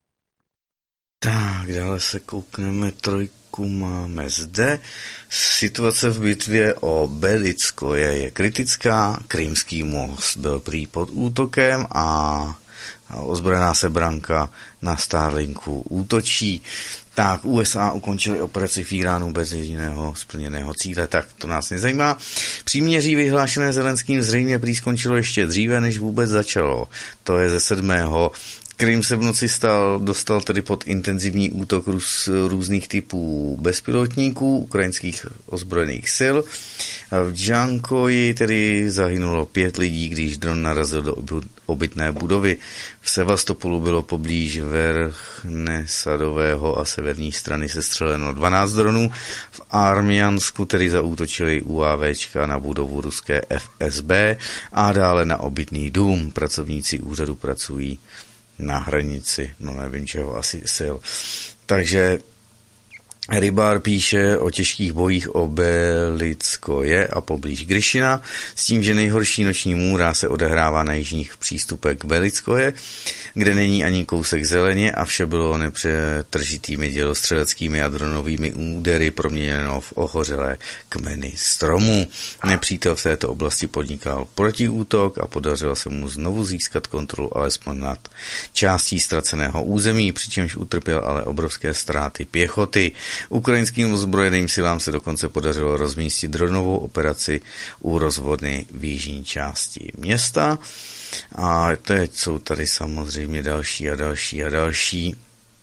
B: Tak, dále se koukneme, trojku máme zde. Situace v bitvě o Belickoje je kritická, Krymský most byl prý pod útokem a ozbrojená sebranka na Starlinku útočí. Tak, U S A ukončili operaci v Iránu bez jediného splněného cíle, tak to nás nezajímá. Příměří vyhlášené Zelenským zřejmě prý skončilo ještě dříve, než vůbec začalo. To je ze sedmého Krym se v noci stal, dostal tedy pod intenzivní útok růz, různých typů bezpilotníků ukrajinských ozbrojených sil. V Džankoji tedy zahynulo pět lidí, když dron narazil do obytné budovy. V Sevastopolu bylo poblíž Verchnesadového a severní strany sestřeleno dvanáct dronů. V Armiansku tedy zaútočili UAVčka na budovu ruské F S B a dále na obytný dům. Pracovníci úřadu pracují na hranici, no nevím čeho, asi sil. Takže Rybár píše o těžkých bojích o Belickoje a poblíž Gryšina, s tím, že nejhorší noční můra se odehrává na jižních přístupech Belickoje, kde není ani kousek zeleně a vše bylo nepřetržitými dělostřeleckými a dronovými údery proměněno v ohořelé kmeny stromů. Nepřítel v této oblasti podnikal protiútok a podařilo se mu znovu získat kontrolu alespoň nad částí ztraceného území, přičemž utrpěl ale obrovské ztráty pěchoty. Ukrajinským ozbrojeným silám se dokonce podařilo rozmístit dronovou operaci u rozvodny v jižní části města. A teď jsou tady samozřejmě další a další a další.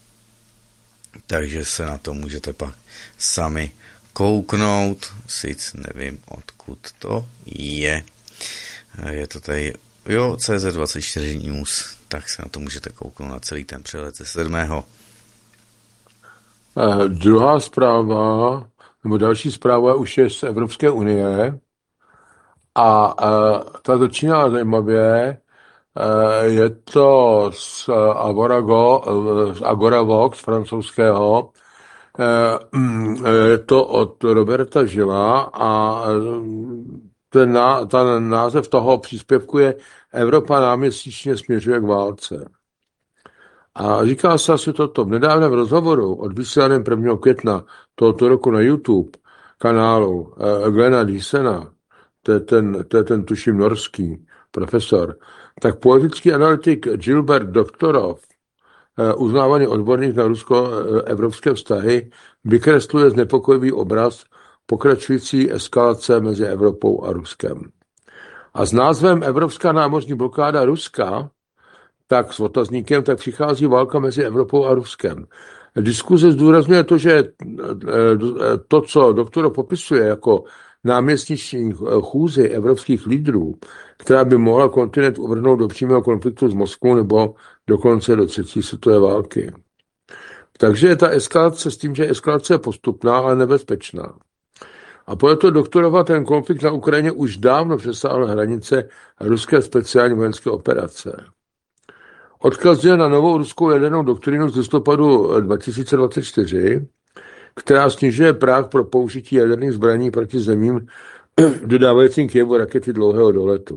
B: Takže se na to můžete pak sami kouknout. Sice nevím, odkud to je. Je to tady, jo, C Z dvacet čtyři News. Tak se na to můžete kouknout na celý ten přehled ze sedmého
A: Eh, druhá zpráva, nebo další zpráva už je z Evropské unie a eh, ta začíná zajímavě. Eh, je to z Agorago, z Agoravox francouzského. Eh, je to od Roberta Žila a ten, ná, ten název toho příspěvku je Evropa náměsíčně směřuje k válce. A říká se asi toto. V nedávném rozhovoru odvysílaném prvního května tohoto roku na YouTube kanálu uh, Glena Dysena, to je ten, to je ten tuším norský profesor, tak politický analytik Gilbert Doktorov, uh, uznávaný odborník na rusko-evropské vztahy, vykresluje znepokojivý obraz pokračující eskalace mezi Evropou a Ruskem. A s názvem Evropská námořní blokáda Ruska, tak s otazníkem, tak přichází válka mezi Evropou a Ruskem. Diskuze zdůrazňuje to, že to, co doktor popisuje jako náměsíční chůzi evropských lídrů, která by mohla kontinent uvrhnout do přímého konfliktu s Moskvou nebo dokonce do třetí světové války. Takže je ta eskalace s tím, že eskalace je postupná, ale nebezpečná. A proto doktorova ten konflikt na Ukrajině už dávno přesáhl hranice ruské speciální vojenské operace. Odkazuje na novou ruskou jadernou doktrínu z listopadu dva tisíce dvacet čtyři, která snižuje práh pro použití jaderných zbraní proti zemím dodávajícím Kyjevu rakety dlouhého doletu.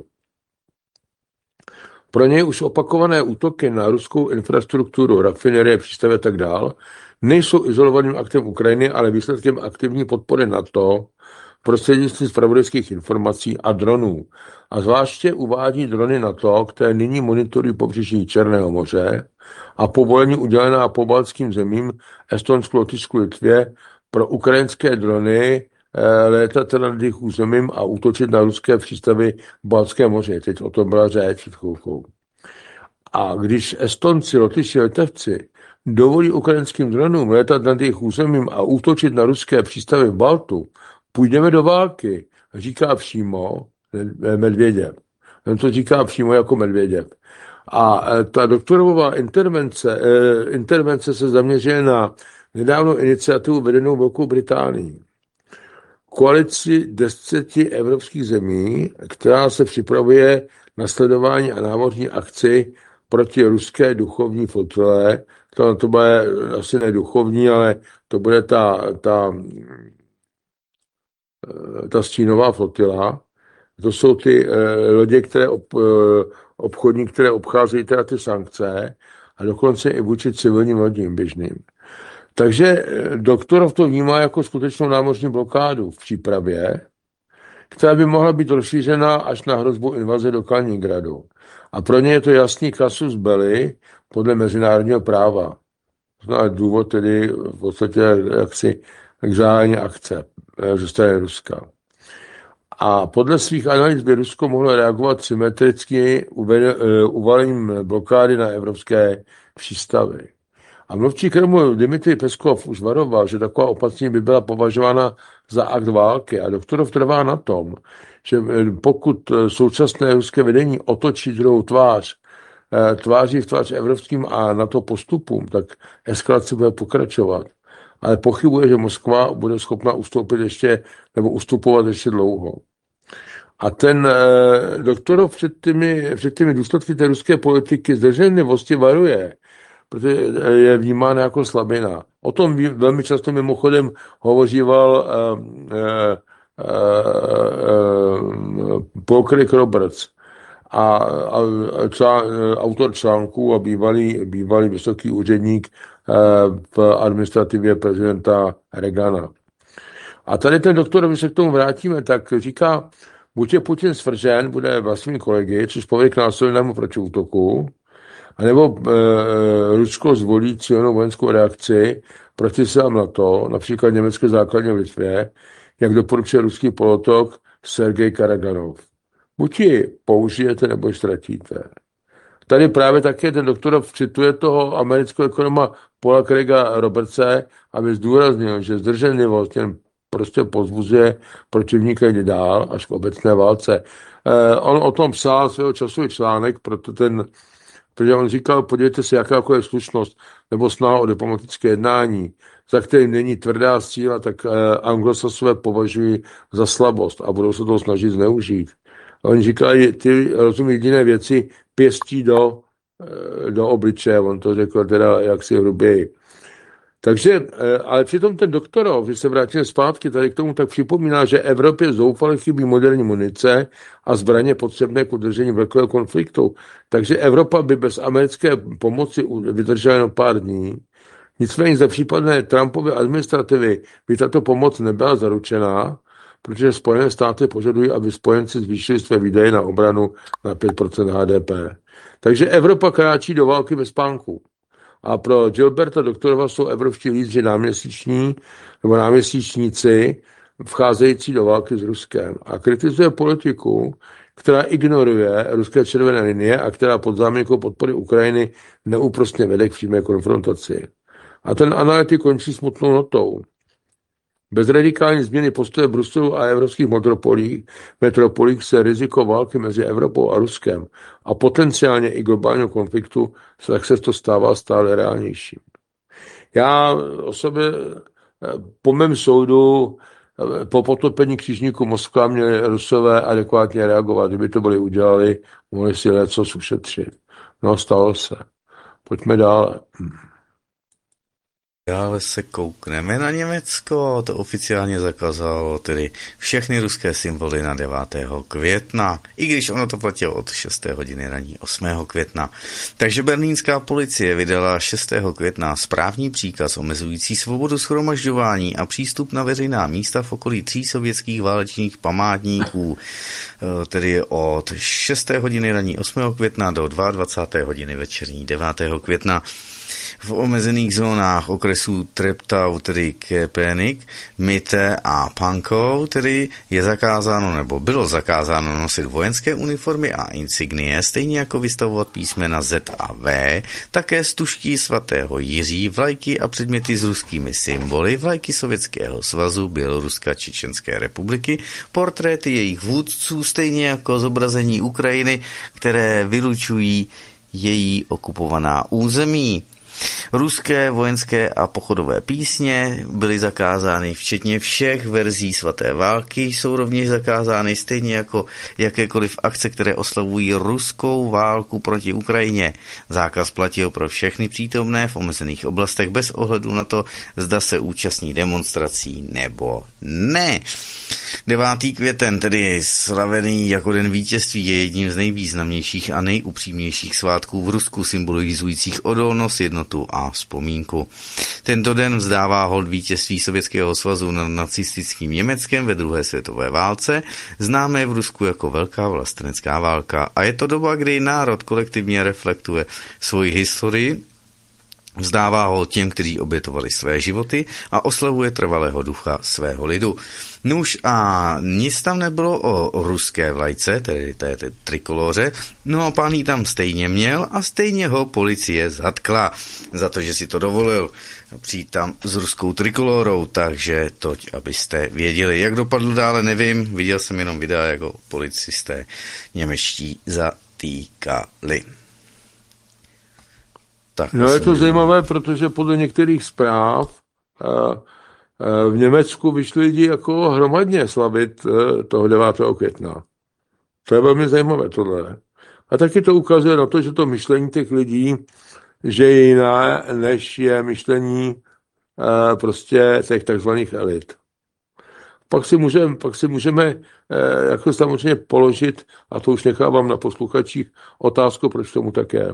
A: Pro něj už opakované útoky na ruskou infrastrukturu, rafinerie, přístavy a tak dál nejsou izolovaným aktem Ukrajiny, ale výsledkem aktivní podpory NATO prostřednictvím zpravodajských informací a dronů. A zvláště uvádí drony NATO, které nyní monitorují pobřeží Černého moře a povolení udělená pobaltským zemím Estonsku, Lotyšsku, Litvě pro ukrajinské drony létat nad jejich územím a útočit na ruské přístavy v Baltském moři. Teď o tom byla řeč před chvilkou. A když Estonci, Lotyši, Litevci dovolí ukrajinským dronům létat nad jejich územím a útočit na ruské přístavy v Baltu, půjdeme do války, říká přímo Medvěděv. On to říká přímo jako Medvěděv. A ta doktorová intervence, intervence se zaměřuje na nedávnou iniciativu vedenou Velkou Británií. Koalici deseti evropských zemí, která se připravuje na sledování a námořní akci proti ruské duchovní flotile. To, to bude asi ne duchovní, ale to bude ta, ta, ta stínová flotila. To jsou ty eh, lodě, které ob, eh, obchodní, které obcházejí teda ty sankce a dokonce i vůči civilním lodím běžným. Takže Doktorov to vnímá jako skutečnou námořní blokádu v přípravě, která by mohla být rozšířena až na hrozbu invaze do Kaliningradu. A pro ně je to jasný casus belli podle mezinárodního práva. To je důvod tedy v podstatě jaksi k zahájení akce ze strany Ruska. A podle svých analýz by Rusko mohlo reagovat symetricky uvalením blokády na evropské přístavy. A mluvčí Kremlu Dmitrij Peskov už varoval, že taková opatření by byla považována za akt války. A Doktorov trvá na tom, že pokud současné ruské vedení otočí druhou tvář, tváří v tvář evropským a NATO postupům, tak eskalace bude pokračovat. Ale pochybuje, že Moskva bude schopna ustoupit ještě, nebo ustupovat ještě dlouho. A ten eh, Doktorov před těmi, před těmi důsledky té ruské politiky zdrženlivosti varuje, protože je vnímána jako slabina. O tom velmi často mimochodem hovoříval eh, eh, eh, Paul Craig Roberts, a, a člán, autor článků a bývalý, bývalý vysoký úředník eh, v administrativě prezidenta Reagana. A tady ten doktor, když se k tomu vrátíme, tak říká, buď je Putin svržen, bude vlastními kolegy, což povede k násilnému protiútoku, anebo e, Rusko zvolí cílenou vojenskou reakci proti silám NATO, například německé základně v Litvě, jak doporučuje ruský polotok Sergej Karaganov. Buď ji použijete, nebo ji ztratíte. Tady právě také ten doktor cituje toho amerického ekonoma Paula Craiga Robertse, aby zdůraznil, že zdrženlivost jen prostě pozbuzuje protivníka jít dál až k obecné válce. Eh, on o tom psal svého časový článek, proto ten, protože on říkal, podívejte se, jaká je slušnost nebo snaha o diplomatické jednání, za kterým není tvrdá síla, tak eh, anglosasové považují za slabost a budou se toho snažit zneužít. A oni říkají, ty rozumí jediné věci pěstí do, eh, do obličeje, on to řekl teda jaksi hruběji. Takže, ale přitom ten Doktorov, když se vrátíme zpátky tady k tomu, tak připomíná, že Evropě zoufale chybí moderní munice a zbraně potřebné k udržení velkého konfliktu. Takže Evropa by bez americké pomoci vydržela jen pár dní. Nicméně za případné Trumpovy administrativy by tato pomoc nebyla zaručená, protože Spojené státy požadují, aby spojenci zvýšili své výdaje na obranu na pět procent H D P. Takže Evropa kráčí do války bez spánku. A pro Gilberta Doktorova jsou evropští lídři náměsíční nebo náměsíčníci vcházející do války s Ruskem. A kritizuje politiku, která ignoruje ruské červené linie a která pod záminkou podpory Ukrajiny neúprostně vede k přímé konfrontaci. A ten analytik končí smutnou notou. Bez radikální změny postoje Bruselu a evropských metropolích, metropolích se riziko války mezi Evropou a Ruskem a potenciálně i globálního konfliktu, tak se to stává stále reálnějším. Já o sobě, po mém soudu, po potopení křižníku Moskva měli Rusové adekvátně reagovat. Kdyby to byli udělali, mohli si lecos ušetřit. No, stalo se. Pojďme dále.
B: Dále se koukneme na Německo, to oficiálně zakázalo tedy všechny ruské symboly na devátého května, i když ono to platilo od šesté hodiny raní osmého května. Takže berlínská policie vydala šestého května správní příkaz omezující svobodu shromažďování a přístup na veřejná místa v okolí tří sovětských válečných památníků, tedy od šesté hodiny raní osmého května do dvacáté druhé hodiny večerní devátého května. V omezených zónách okresů Treptau, tedy Köpenick, Mitte a Pankow, tedy je zakázáno nebo bylo zakázáno nosit vojenské uniformy a insignie, stejně jako vystavovat písmena Z a V, také stužky svatého Jiří, vlajky a předměty s ruskými symboly, vlajky Sovětského svazu, Běloruska, Čečenské republiky, portréty jejich vůdců, stejně jako zobrazení Ukrajiny, které vylučují její okupovaná území. Ruské vojenské a pochodové písně byly zakázány, včetně všech verzí svaté války, jsou rovněž zakázány, stejně jako jakékoliv akce, které oslavují ruskou válku proti Ukrajině. Zákaz platil pro všechny přítomné v omezených oblastech bez ohledu na to, zda se účastní demonstrací nebo ne. devátý květen, tedy slavený jako den vítězství, je jedním z nejvýznamnějších a nejupřímnějších svátků v Rusku, symbolizujících odolnost, jednotu a vzpomínku. Tento den vzdává hold vítězství Sovětského svazu nad nacistickým Německem ve druhé světové válce, známé v Rusku jako Velká vlastenecká válka. A je to doba, kdy národ kolektivně reflektuje svoji historii, vzdává ho těm, kteří obětovali své životy a oslavuje trvalého ducha svého lidu. Nuž a nic tam nebylo o ruské vlajce, tedy té, té trikoloře, no a pán ji tam stejně měl a stejně ho policie zatkla za to, že si to dovolil přijít tam s ruskou trikolorou, takže toť, abyste věděli. Jak dopadlo dále, nevím, viděl jsem jenom videa, jako policisté němečtí zatýkali. Tak,
A: No je to zajímavé, protože podle některých zpráv v Německu vyšli lidi jako hromadně slavit toho devátého května. To je velmi zajímavé tohle. A taky to ukazuje na to, že to myšlení těch lidí, že je jiné, než je myšlení prostě těch takzvaných elit. Pak si můžeme, pak si můžeme jako samozřejmě položit, a to už nechávám na posluchačích, otázku, proč tomu tak je.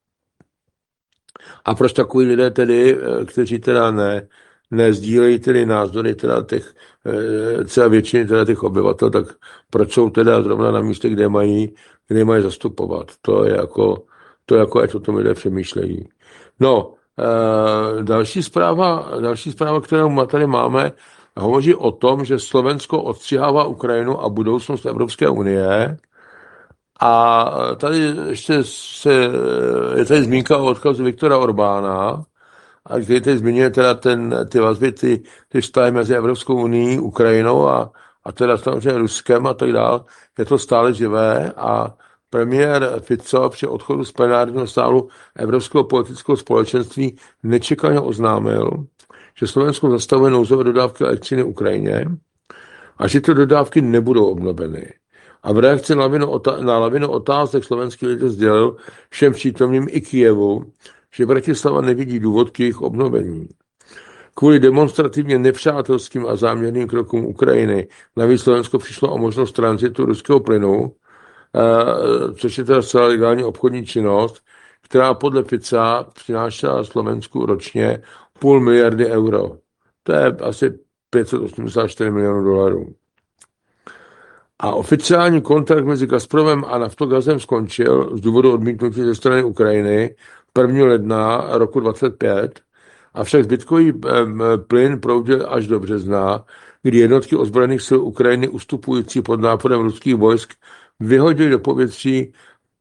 A: A proč takový lidé tedy, kteří teda ne, nezdílejí tedy názory teda těch, celé většiny teda těch obyvatel, tak proč jsou teda zrovna na místě, kde mají, kde mají zastupovat. To je jako, to jako je, co tomu lidé přemýšlejí. No, další zpráva, další zpráva, kterou tady máme, hovoří o tom, že Slovensko odstřihává Ukrajinu a budoucnost Evropské unie. A tady ještě se, je tady zmínka o odkazu Viktora Orbána, a který tady zmiňuje teda ten, ty vazby, ty, ty vztahy mezi Evropskou unií, Ukrajinou a, a teda samozřejmě Ruskem a tak dál. Je to stále živé a premiér Fico při odchodu z plenárního sálu Evropského politického společenství nečekaně oznámil, že Slovensko zastavuje nouzové dodávky elektřiny Ukrajině a že ty dodávky nebudou obnoveny. A v reakci na lavinu, na lavinu otázek slovenský lídr sdělil všem přítomným i Kyjevu, že Bratislava nevidí důvod k jejich obnovení. Kvůli demonstrativně nepřátelským a záměrným krokům Ukrajiny navíc Slovensko přišlo o možnost tranzitu ruského plynu, což je teda celá legální obchodní činnost, která podle Fica přinášela Slovensku ročně půl miliardy euro. To je asi pět set osmdesát čtyři milionů dolarů. A oficiální kontrakt mezi Gazpromem a Naftogazem skončil z důvodu odmítnutí ze strany Ukrajiny prvního ledna roku dvacet pět, avšak zbytkový plyn proudil až do března, kdy jednotky ozbrojených sil Ukrajiny ustupující pod náporem ruských vojsk vyhodili do povětří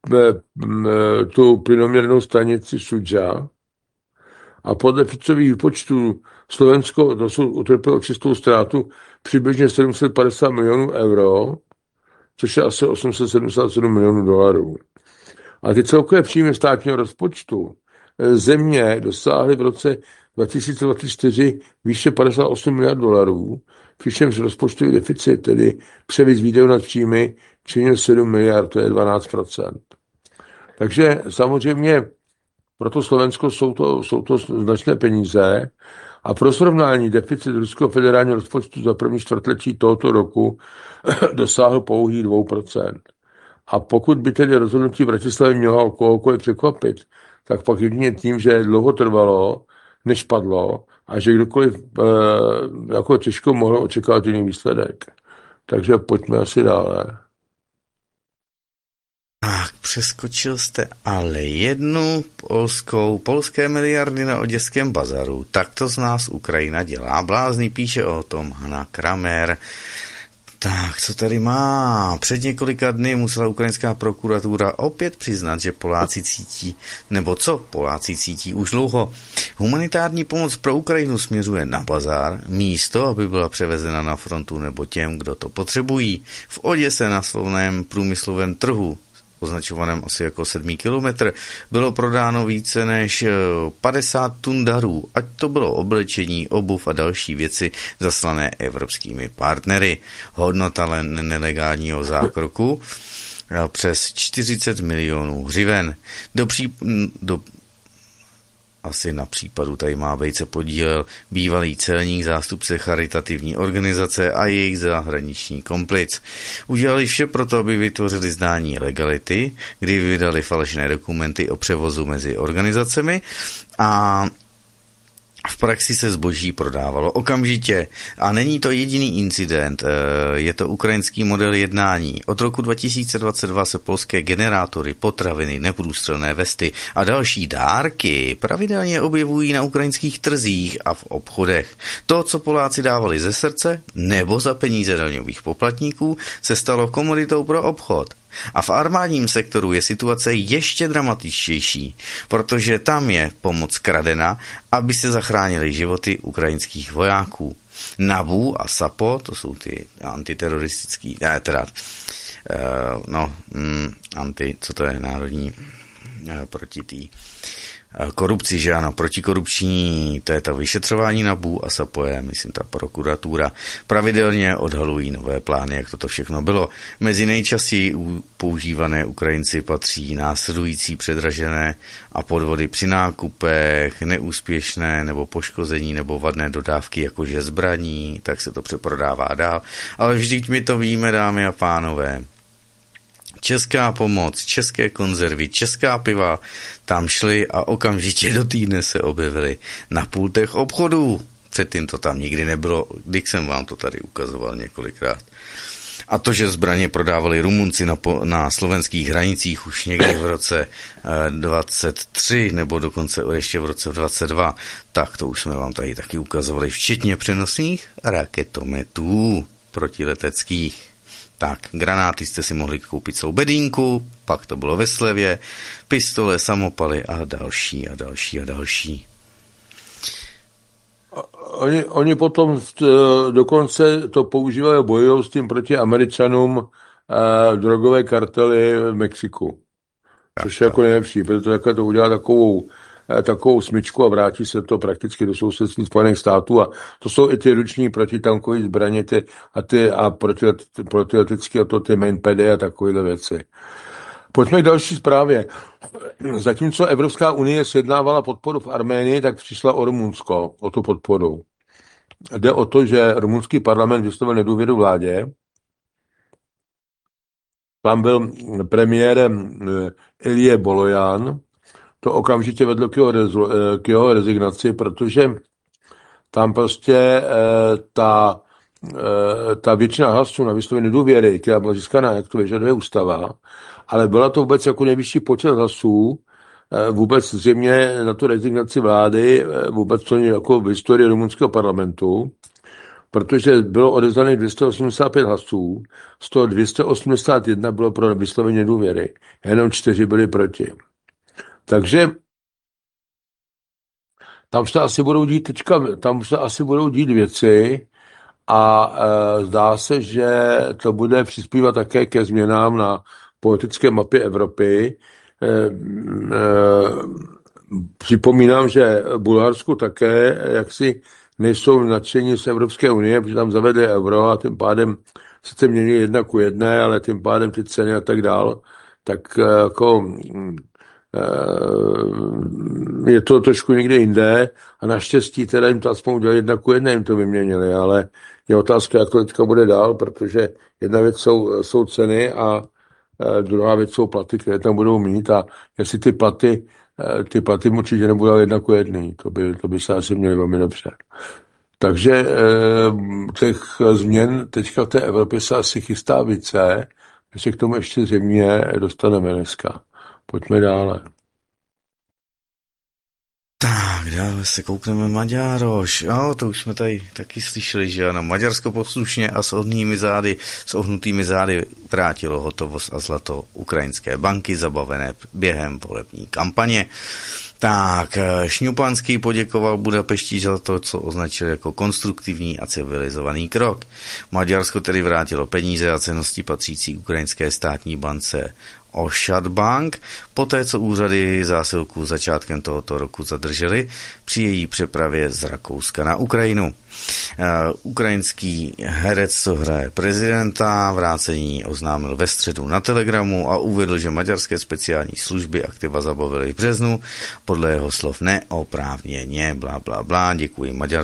A: tu plynoměrnou stanici Sudža. A podle Ficových výpočtů Slovensko dosud utrpělo čistou ztrátu přibližně sedm set padesát milionů euro, což je asi osm set sedmdesát sedm milionů dolarů. A ty celkové příjmy státního rozpočtu země dosáhly v roce dva tisíce dvacet čtyři výše padesát osm miliard dolarů, přičemž rozpočtový deficit, tedy převis výdajů nad příjmy, činil sedm miliard, to je dvanáct procent. Takže samozřejmě pro to Slovensko jsou to, jsou to značné peníze. A pro srovnání deficit ruského federálního rozpočtu za první čtvrtletí tohoto roku dosáhl pouhých dvou procent. A pokud by tedy rozhodnutí Bratislavy mělo kohokoliv překvapit, tak pak jedině tím, že dlouho trvalo, než padlo a že kdokoliv e, jako těžko mohl očekávat jiný výsledek. Takže pojďme asi dále.
B: Tak, přeskočil jste ale jednu polskou, polské miliardy na oděském bazaru. Tak to z nás Ukrajina dělá. Blázný, píše o tom Hana Kramer. Tak, co tady má? Před několika dny musela ukrajinská prokuratura opět přiznat, že Poláci cítí, nebo co Poláci cítí už dlouho. Humanitární pomoc pro Ukrajinu směřuje na bazár, místo, aby byla převezena na frontu nebo těm, kdo to potřebují. V Oděse na slovném průmyslovém trhu, označovaném asi jako sedmý kilometr, bylo prodáno více než padesát tun darů, ať to bylo oblečení, obuv a další věci zaslané evropskými partnery. Hodnota nelegálního zákroku přes čtyřicet milionů hřiven. Do, pří, do Asi na případu tady má být se podílel bývalý celník, zástupce charitativní organizace a jejich zahraniční komplic. Udělali vše proto, aby vytvořili zdání legality, kdy vydali falešné dokumenty o převozu mezi organizacemi a v praxi se zboží prodávalo okamžitě. A není to jediný incident, je to ukrajinský model jednání. Od roku dva tisíce dvacet dva se polské generátory, potraviny, neprůstřelné vesty a další dárky pravidelně objevují na ukrajinských trzích a v obchodech. To, co Poláci dávali ze srdce nebo za peníze daňových poplatníků, se stalo komoditou pro obchod. A v armádním sektoru je situace ještě dramatičtější, protože tam je pomoc kradena, aby se zachránily životy ukrajinských vojáků. NABU a SAPO, to jsou ty antiteroristický, ne, teda, uh, no, mm, anti, co to je, národní, uh, proti tý korupci, že ano, protikorupční, to je ta vyšetřování NABU a SAPO je, myslím, ta prokuratura, pravidelně odhalují nové plány, jak toto všechno bylo. Mezi nejčastěji používané Ukrajinci patří následující předražené a podvody při nákupech, neúspěšné nebo poškození nebo vadné dodávky jakože zbraní, tak se to přeprodává dál. Ale vždyť my to víme, dámy a pánové. Česká pomoc, české konzervy, česká piva tam šly a okamžitě do týdne se objevily na pultech obchodů. Předtím to tam nikdy nebylo, když jsem vám to tady ukazoval několikrát. A to, že zbraně prodávali Rumunci na, po, na slovenských hranicích už někdy v roce dvacet tři nebo dokonce ještě v roce dvacet dva, tak to už jsme vám tady taky ukazovali, včetně přenosných raketometů protileteckých. Tak, granáty jste si mohli koupit celou bedínku, pak to bylo ve slevě, pistole, samopaly a další a další a další.
A: Oni, oni potom dokonce to používali, bojují s tím proti Američanům eh, drogové kartely v Mexiku. Což je jako nejlepší, protože to, to udělá takovou takovou smyčku a vrátí se to prakticky do sousedství Spojených států a to jsou i ty ruční protitankové zbraně ty, a ty a protiletecké a to ty mainpady a takovéhle věci. Pojďme k další zprávě. Zatímco Evropská unie sjednávala podporu v Arménii, tak přišla o Rumunsko, o tu podporu. Jde o to, že rumunský parlament vyslovil nedůvěru vládě. Tam byl premiérem Ilie Bolojan. To okamžitě vedlo k jeho, rezu, k jeho rezignaci, protože tam prostě e, ta, e, ta většina hlasů na vyslovení nedůvěry, která byla získaná, jak to vyžaduje ústava, ale byla to vůbec jako nejvyšší počet hlasů, e, vůbec zřejmě na tu rezignaci vlády, e, vůbec to jako v historii rumunského parlamentu, protože bylo odevzdaných dvě stě osmdesát pět hlasů, z toho dvě stě osmdesát jedna bylo pro vyslovení nedůvěry, jenom čtyři byly proti. Takže tam se asi budou dít teďka, tam se asi budou dít věci a e, zdá se, že to bude přispívat také ke změnám na politické mapě Evropy. E, e, připomínám, že Bulharsku také jaksi nejsou nadšení z Evropské unie, protože tam zavedli euro a tím pádem sice mění jedna ku jedné, ale tím pádem ty ceny a tak dál, tak jako je to trošku někde jinde a naštěstí teda jim to aspoň udělali jedna ku jedné, jim to vyměnili, ale je otázka, jak to teďka bude dál, protože jedna věc jsou, jsou ceny a druhá věc jsou platy, které tam budou mít a jestli ty platy, ty platy určitě nebudou jedna ku jedný, to by, to by se asi měli velmi dobře. Takže těch změn teďka v té Evropě se asi chystá více, my se k tomu ještě zřejmě dostaneme dneska. Pojďme dále.
B: Tak, dále se koukneme Maďaroš. Jo, to už jsme tady taky slyšeli, že ano, Maďarsko poslušně a s ohnými zády, s ohnutými zády vrátilo hotovost a zlato ukrajinské banky zabavené během volební kampaně. Tak, Šňupanský poděkoval Budapešti za to, co označil jako konstruktivní a civilizovaný krok. Maďarsko tedy vrátilo peníze a cennosti patřící ukrajinské státní bance Ošad Bank, poté co úřady zásilku začátkem tohoto roku zadržely při její přepravě z Rakouska na Ukrajinu. Uh, ukrajinský herec, co hraje prezidenta, vrácení oznámil ve středu na Telegramu a uvedl, že maďarské speciální služby aktiva zabavily v březnu, podle jeho slov neoprávněně, blá, blá, blá, děkuji Maďar